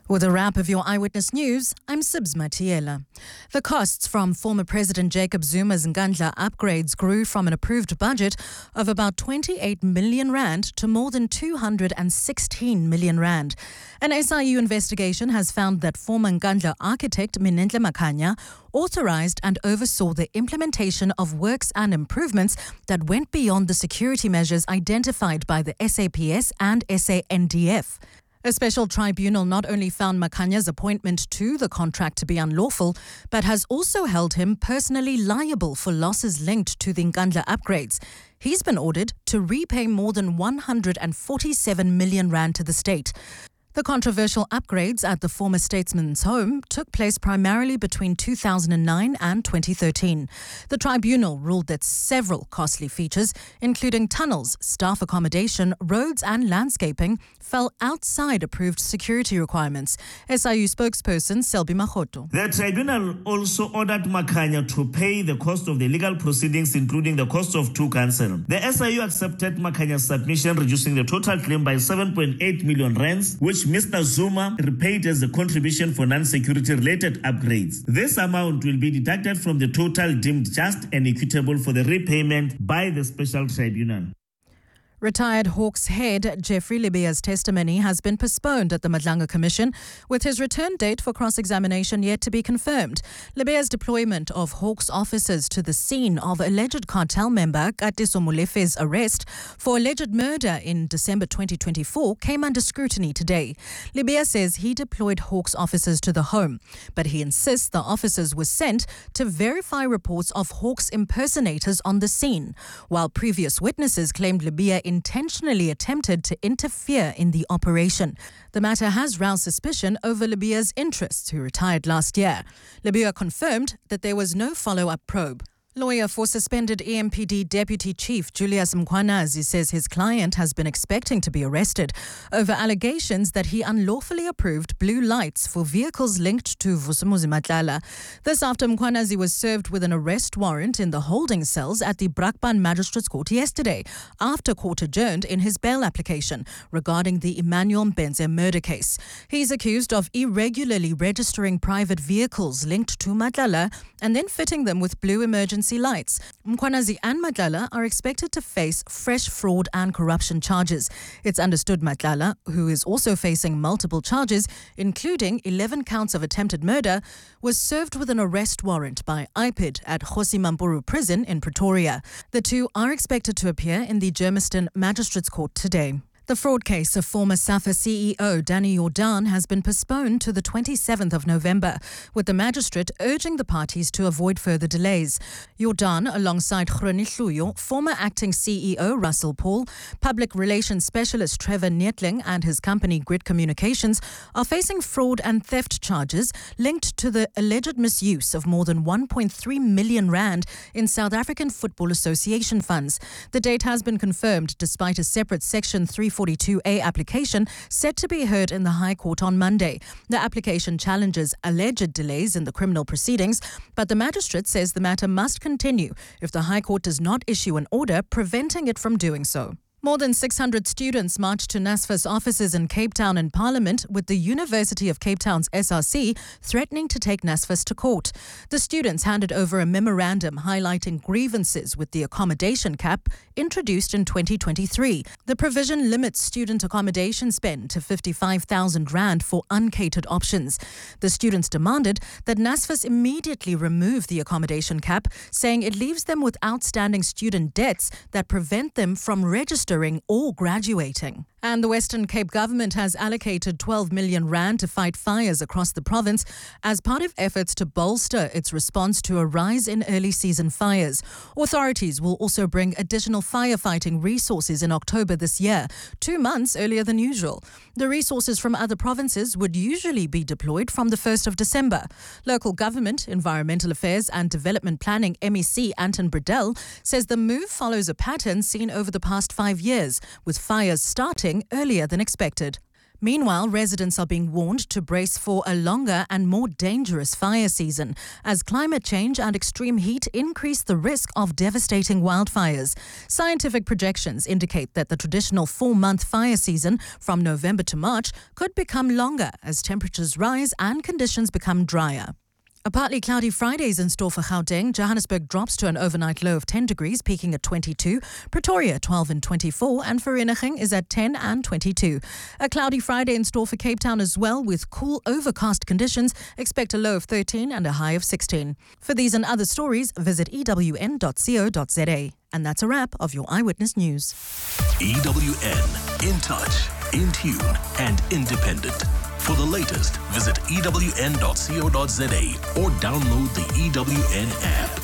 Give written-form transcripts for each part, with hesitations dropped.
With a wrap of your Eyewitness News, I'm Sibs Matiela. The costs from former President Jacob Zuma's Nkandla upgrades grew from an approved budget of about 28 million rand to more than 216 million rand. An SIU investigation has found that former Nkandla architect Minenhle Makhanya authorized and oversaw the implementation of works and improvements that went beyond the security measures identified by the SAPS and SANDF. A special tribunal not only found Makhanya's appointment to the contract to be unlawful, but has also held him personally liable for losses linked to the Nkandla upgrades. He's been ordered to repay more than 147 million rand to the state. The controversial upgrades at the former statesman's home took place primarily between 2009 and 2013. The tribunal ruled that several costly features, including tunnels, staff accommodation, roads and landscaping, fell outside approved security requirements. SIU spokesperson Selby Mahoto. The tribunal also ordered Makhanya to pay the cost of the legal proceedings, including the cost of two counsel. The SIU accepted Makhanya's submission, reducing the total claim by 7.8 million rands, which Mr. Zuma repaid as a contribution for non-security related upgrades. This amount will be deducted from the total deemed just and equitable for the repayment by the special tribunal. Retired Hawks head Jeffrey Lebea's testimony has been postponed at the Madlanga Commission, with his return date for cross-examination yet to be confirmed. Lebea's deployment of Hawks officers to the scene of alleged cartel member Katiso Molefe's arrest for alleged murder in December 2024 came under scrutiny today. Lebea says he deployed Hawks officers to the home, but he insists the officers were sent to verify reports of Hawks impersonators on the scene, while previous witnesses claimed Lebea intentionally attempted to interfere in the operation. The matter has roused suspicion over Lebea's interests, who retired last year. Lebea confirmed that there was no follow-up probe. Lawyer for suspended EMPD Deputy Chief Julius Mkhwanazi says his client has been expecting to be arrested over allegations that he unlawfully approved blue lights for vehicles linked to Vusumuzi Matlala. This after Mkhwanazi was served with an arrest warrant in the holding cells at the Brakpan Magistrates Court yesterday, after court adjourned in his bail application regarding the Emmanuel Mbenze murder case. He's accused of irregularly registering private vehicles linked to Matlala and then fitting them with blue emergency lights. Mkhwanazi and Matlala are expected to face fresh fraud and corruption charges. It's understood Matlala, who is also facing multiple charges, including 11 counts of attempted murder, was served with an arrest warrant by IPID at Kgosi Mampuru Prison in Pretoria. The two are expected to appear in the Germiston Magistrates Court today. The fraud case of former SAFA CEO Danny Jordaan has been postponed to the 27th of November, with the magistrate urging the parties to avoid further delays. Jordaan, alongside Groni Hluyo, former acting CEO Russell Paul, public relations specialist Trevor Neetling and his company Grid Communications are facing fraud and theft charges linked to the alleged misuse of more than 1.3 million rand in South African Football Association funds. The date has been confirmed despite a separate Section 342A application set to be heard in the High Court on Monday. The application challenges alleged delays in the criminal proceedings, but the magistrate says the matter must continue if the High Court does not issue an order preventing it from doing so. More than 600 students marched to NSFAS offices in Cape Town in Parliament, with the University of Cape Town's SRC threatening to take NSFAS to court. The students handed over a memorandum highlighting grievances with the accommodation cap introduced in 2023. The provision limits student accommodation spend to 55,000 rand for uncatered options. The students demanded that NSFAS immediately remove the accommodation cap, saying it leaves them with outstanding student debts that prevent them from registering or graduating. And the Western Cape government has allocated 12 million rand to fight fires across the province as part of efforts to bolster its response to a rise in early season fires. Authorities will also bring additional firefighting resources in October this year, 2 months earlier than usual. The resources from other provinces would usually be deployed from the 1st of December. Local Government, Environmental Affairs and Development Planning MEC Anton Bredell says the move follows a pattern seen over the past 5 years, with fires starting earlier than expected. Meanwhile, residents are being warned to brace for a longer and more dangerous fire season as climate change and extreme heat increase the risk of devastating wildfires. Scientific projections indicate that the traditional 4-month fire season from November to March could become longer as temperatures rise and conditions become drier. A partly cloudy Friday is in store for Gauteng. Johannesburg drops to an overnight low of 10 degrees, peaking at 22. Pretoria, 12 and 24. And Vereeniging is at 10 and 22. A cloudy Friday in store for Cape Town as well, with cool, overcast conditions. Expect a low of 13 and a high of 16. For these and other stories, visit ewn.co.za. And that's a wrap of your Eyewitness News. EWN, in touch, in tune, and independent. For the latest, visit ewn.co.za or download the EWN app.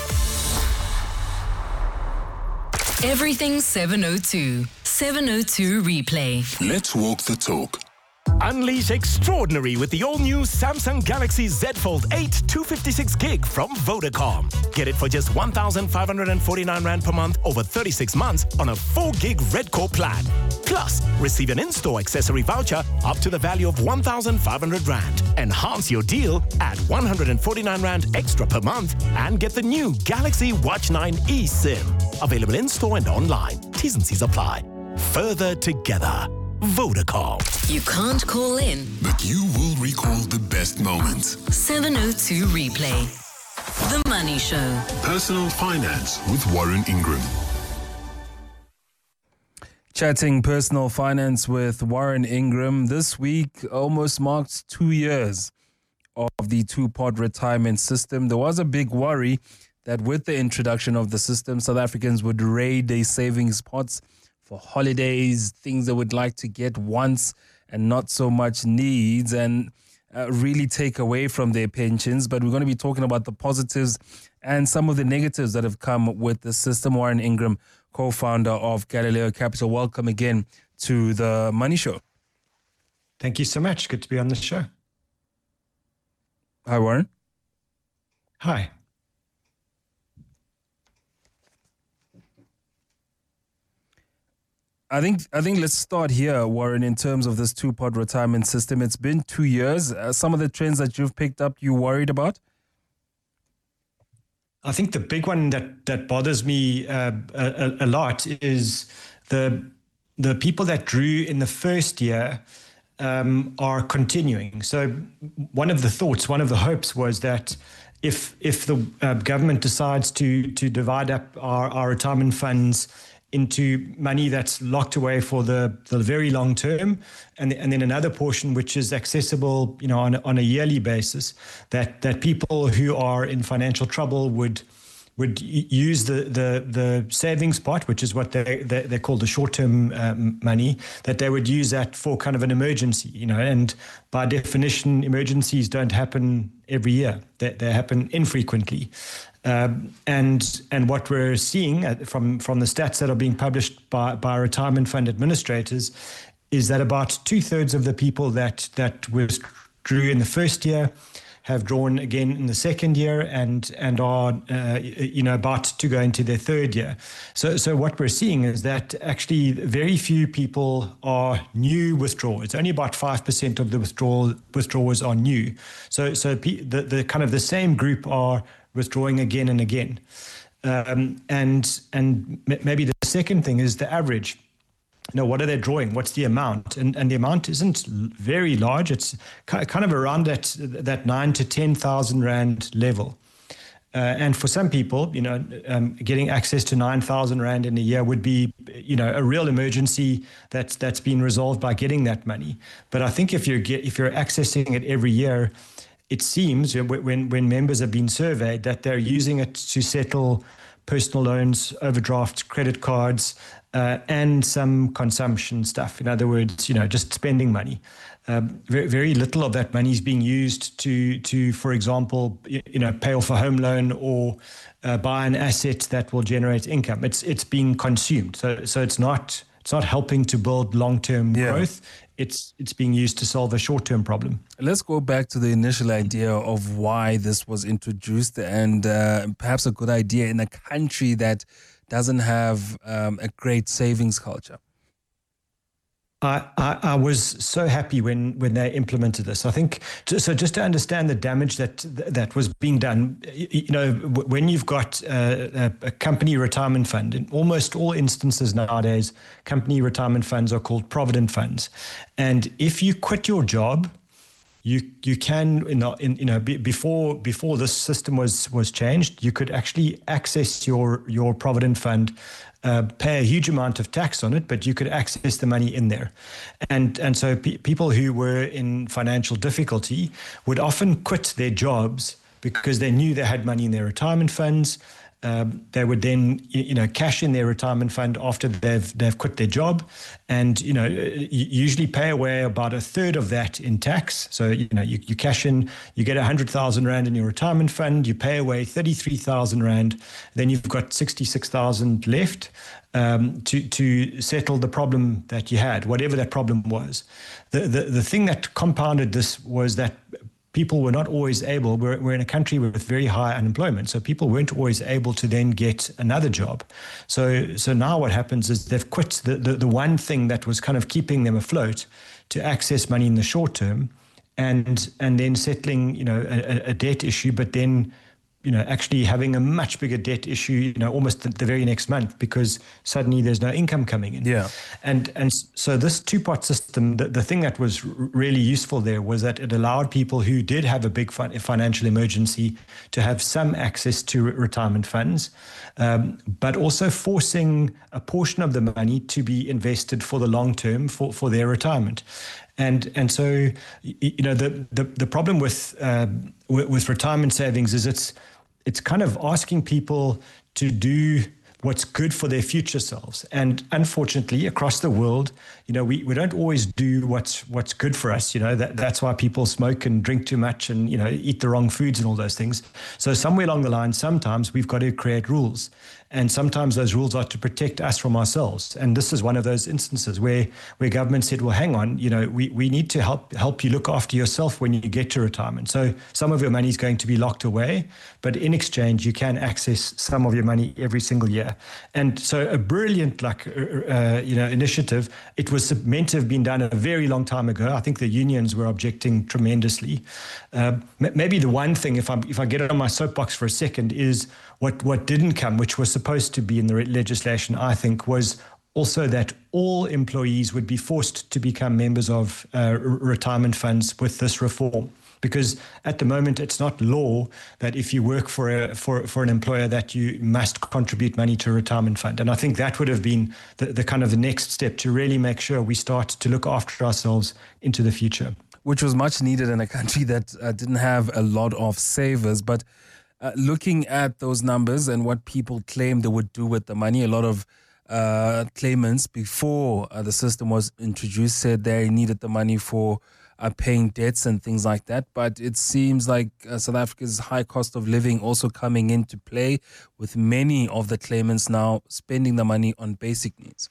Everything 702. 702 Replay. Let's walk the talk. Unleash extraordinary with the all-new Samsung Galaxy Z Fold 8 256 gig from Vodacom. Get it for just 1,549 Rand per month over 36 months on a 4 gig Red Core plan. Plus, receive an in-store accessory voucher up to the value of 1,500 Rand. Enhance your deal at 149 Rand extra per month and get the new Galaxy Watch 9 eSIM. Available in-store and online. T's and C's apply. Further together. Vodacom. You can't call in, But you will recall the best moments. 702 Replay. The Money Show. Personal Finance with Warren Ingram. Chatting personal finance with Warren Ingram. This week almost marks 2 years of the two-pot retirement system. There was a big worry that with the introduction of the system, South Africans would raid their savings pots for holidays, things they would like to get once and not so much needs, and really take away from their pensions. But we're going to be talking about the positives and some of the negatives that have come with the system. Warren Ingram, co-founder of Galileo Capital. Welcome again to the Money Show. Thank you so much. Good to be on the show. Hi, Warren. Hi. I think let's start here, Warren, in terms of this two-pot retirement system. It's been 2 years. Some of the trends that you've picked up, you worried about? I think the big one that bothers me a lot is the people that drew in the first year are continuing. So one of the hopes was that if the government decides to divide up our retirement funds into money that's locked away for the very long term, and then another portion which is accessible, on a yearly basis, that people who are in financial trouble would use the savings pot, which is what they call the short-term money, that they would use that for kind of an emergency, and by definition, emergencies don't happen every year. They happen infrequently. And what we're seeing from the stats that are being published by retirement fund administrators is that about 2/3 of the people that withdrew in the first year have drawn again in the second year and are about to go into their third year. So what we're seeing is that actually very few people are new withdrawers. Only about 5% of the withdrawers are new. So the kind of the same group are withdrawing again and again. And maybe the second thing is the average. What are they drawing? What's the amount? And the amount isn't very large. It's kind of around that 9,000 to 10,000 Rand level. And for some people, getting access to 9,000 Rand in a year would be, a real emergency that's been resolved by getting that money. But I think if you're accessing it every year, it seems when members have been surveyed that they're using it to settle personal loans, overdraft, credit cards, and some consumption stuff. In other words, just spending money. Very little of that money is being used to, for example, pay off a home loan or buy an asset that will generate income. It's being consumed. So it's not helping to build long-term growth. It's being used to solve a short-term problem. Let's go back to the initial idea of why this was introduced, and perhaps a good idea in a country that doesn't have a great savings culture. I was so happy when they implemented this. I think so. Just to understand the damage that was being done, when you've got a company retirement fund, in almost all instances nowadays, company retirement funds are called provident funds, and if you quit your job, you can before this system was changed, you could actually access your provident fund. Pay a huge amount of tax on it, but you could access the money in there. And so people who were in financial difficulty would often quit their jobs because they knew they had money in their retirement funds. They would then, cash in their retirement fund after they've quit their job, and usually pay away about a third of that in tax. So you cash in, you get 100,000 rand in your retirement fund, you pay away 33,000 rand, then you've got 66,000 left to settle the problem that you had, whatever that problem was. The thing that compounded this was that people were not always able, we're in a country with very high unemployment, so people weren't always able to then get another job. So now what happens is they've quit the one thing that was kind of keeping them afloat to access money in the short term, and then settling, a debt issue, but then actually having a much bigger debt issue, almost the very next month, because suddenly there's no income coming in. Yeah. And so this two-part system, the thing that was really useful there was that it allowed people who did have a big financial emergency to have some access to retirement funds, but also forcing a portion of the money to be invested for the long term for their retirement. And so, the problem with retirement savings is it's kind of asking people to do what's good for their future selves. And unfortunately, across the world, we don't always do what's good for us. That's why people smoke and drink too much and, eat the wrong foods and all those things. So somewhere along the line, sometimes we've got to create rules. And sometimes those rules are to protect us from ourselves. And this is one of those instances where government said, well, hang on, we need to help you look after yourself when you get to retirement. So some of your money is going to be locked away, but in exchange, you can access some of your money every single year. And so a brilliant, initiative. It was meant to have been done a very long time ago. I think the unions were objecting tremendously. Maybe the one thing, if I get on my soapbox for a second, is what didn't come, which was supposed to be in the legislation, I think, was also that all employees would be forced to become members of retirement funds with this reform. Because at the moment, it's not law that if you work for an employer that you must contribute money to a retirement fund. And I think that would have been the kind of the next step to really make sure we start to look after ourselves into the future. Which was much needed in a country that didn't have a lot of savers. But looking at those numbers and what people claimed they would do with the money, a lot of claimants before the system was introduced said they needed the money for paying debts and things like that. But it seems like South Africa's high cost of living also coming into play, with many of the claimants now spending the money on basic needs.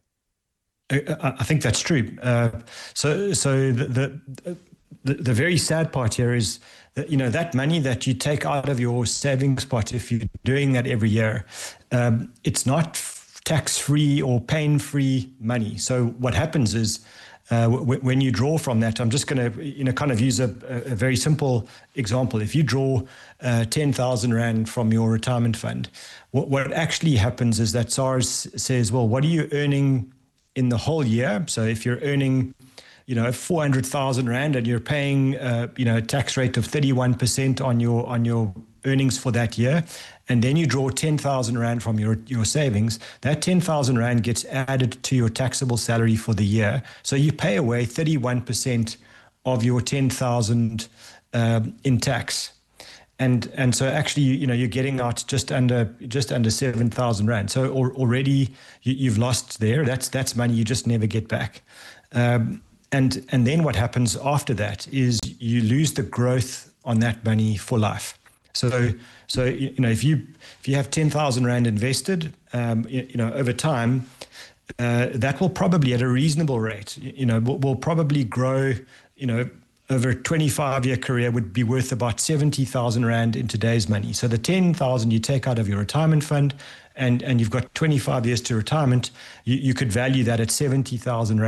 I think that's true. So the very sad part here is that, that money that you take out of your savings pot, if you're doing that every year, it's not tax-free or pain-free money. So what happens is, when you draw from that, I'm just going to, kind of use a very simple example. If you draw 10,000 Rand from your retirement fund, what actually happens is that SARS says, well, what are you earning in the whole year? So if you're earning, 400,000 Rand and you're paying, a tax rate of 31% on your earnings for that year, and then you draw 10,000 Rand from your savings, that 10,000 Rand gets added to your taxable salary for the year. So you pay away 31% of your 10,000 in tax. And so actually, you're getting out just under 7,000 Rand. So already you've lost there. That's money you just never get back. And then what happens after that is you lose the growth on that money for life. So if you have 10,000 Rand invested, over time, that will probably at a reasonable rate, will probably grow, over a 25-year career would be worth about 70,000 Rand in today's money. So the 10,000 you take out of your retirement fund and you've got 25 years to retirement, you could value that at 70,000 Rand.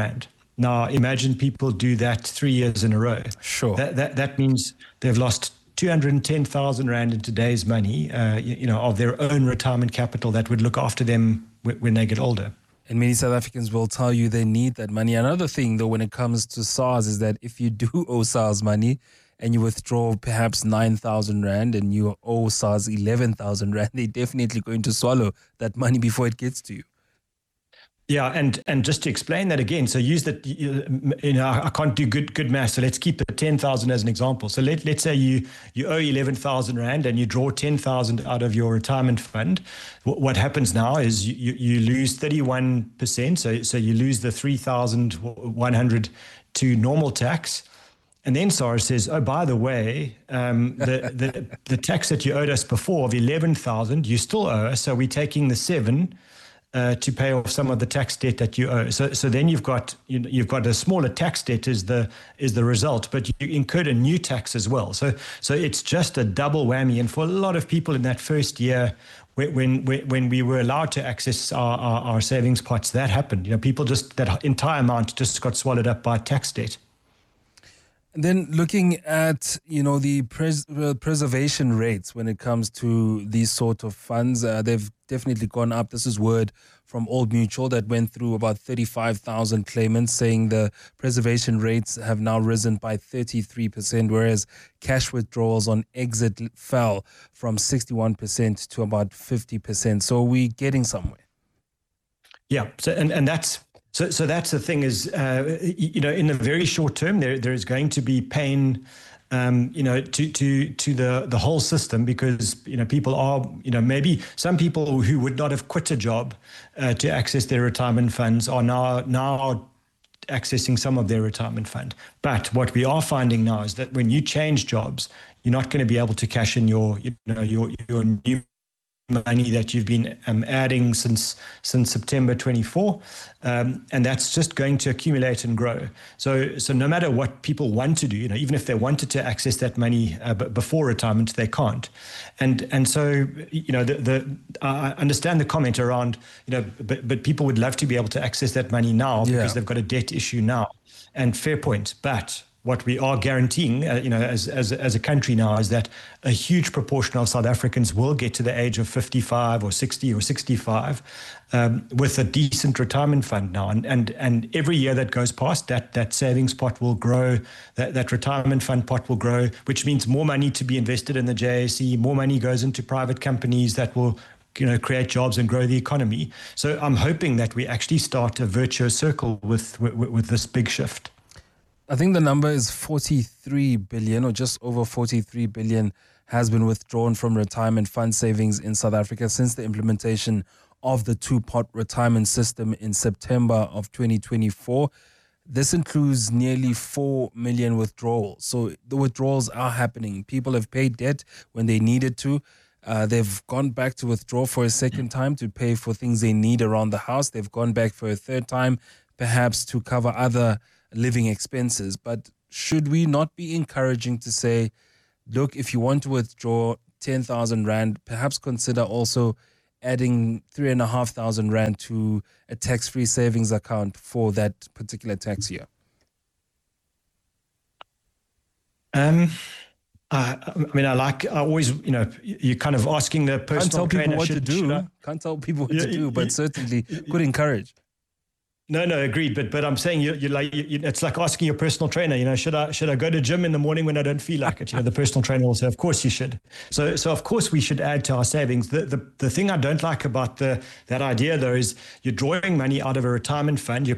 Now, imagine people do that 3 years in a row. Sure. That means they've lost 210,000 Rand in today's money, of their own retirement capital that would look after them when they get older. And many South Africans will tell you they need that money. Another thing, though, when it comes to SARS is that if you do owe SARS money and you withdraw perhaps 9,000 Rand and you owe SARS 11,000 Rand, they're definitely going to swallow that money before it gets to you. Yeah, and just to explain that again, so use that, I can't do good math, so let's keep the 10,000 as an example. So let's say you owe 11,000 Rand and you draw 10,000 out of your retirement fund. What happens now is you lose 31%, so you lose the 3,100 to normal tax. And then SARS says, oh, by the way, the tax that you owed us before of 11,000, you still owe us, so we're taking the 7 to pay off some of the tax debt that you owe. So then you've got a smaller tax debt is the result, but you incurred a new tax as well. So it's just a double whammy. And for a lot of people in that first year, when we were allowed to access our savings pots, that happened. People that entire amount just got swallowed up by tax debt. And then looking at, the preservation rates when it comes to these sort of funds, they've definitely gone up. This is word from Old Mutual that went through about 35,000 claimants, saying the preservation rates have now risen by 33%, whereas cash withdrawals on exit fell from 61% to about 50%. So we're getting somewhere. Yeah, so and that's... So that's the thing is, in the very short term, there is going to be pain, to the whole system because, people are, maybe some people who would not have quit a job to access their retirement funds are now accessing some of their retirement fund. But what we are finding now is that when you change jobs, you're not going to be able to cash in your new money that you've been adding since September 24, and that's just going to accumulate and grow. So no matter what people want to do, even if they wanted to access that money before retirement, they can't. And so I understand the comment around but people would love to be able to access that money now because they've got a debt issue now, and fair point, but what we are guaranteeing, as a country now, is that a huge proportion of South Africans will get to the age of 55 or 60 or 65 with a decent retirement fund now. And every year that goes past, that savings pot will grow, that retirement fund pot will grow, which means more money to be invested in the JSE, more money goes into private companies that will create jobs and grow the economy. So I'm hoping that we actually start a virtuous circle with this big shift. I think the number is 43 billion or just over 43 billion has been withdrawn from retirement fund savings in South Africa since the implementation of the two-pot retirement system in September of 2024. This includes nearly 4 million withdrawals. So the withdrawals are happening. People have paid debt when they needed to. They've gone back to withdraw for a second time to pay for things they need around the house. They've gone back for a third time, perhaps to cover other living expenses. But should we not be encouraging to say, look, if you want to withdraw 10,000 Rand, perhaps consider also adding 3,500 Rand to a tax-free savings account for that particular tax year? I always, you're kind of asking the personal trainer. Can't tell people what to do, but certainly could encourage. No, agreed. But I'm saying it's like asking your personal trainer. Should I go to gym in the morning when I don't feel like it? The personal trainer will say, of course you should. So of course we should add to our savings. The thing I don't like about that idea though is you're drawing money out of a retirement fund. You're